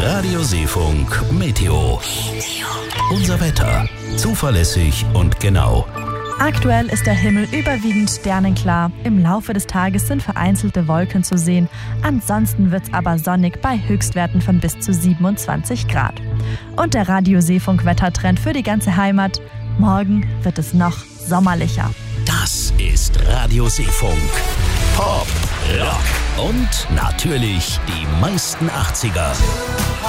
Radio Seefunk Meteo. Unser Wetter. Zuverlässig und genau. Aktuell ist der Himmel überwiegend sternenklar. Im Laufe des Tages sind vereinzelte Wolken zu sehen. Ansonsten wird's aber sonnig bei Höchstwerten von bis zu 27 Grad. Und der Radio Seefunk Wettertrend für die ganze Heimat. Morgen wird es noch sommerlicher. Das ist Radio Seefunk. Pop, Rock und natürlich die meisten 80er.